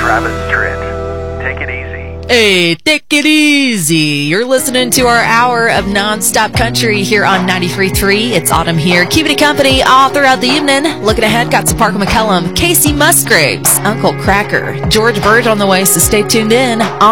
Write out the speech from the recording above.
Travis Tritt. Take it easy. Hey, take it easy. You're listening to our hour of non-stop country here on 93.3. It's Autumn here, keeping you company all throughout the evening. Looking ahead, got some Parker McCullum, Casey Musgraves, Uncle Cracker, George Burge on the way, so stay tuned in.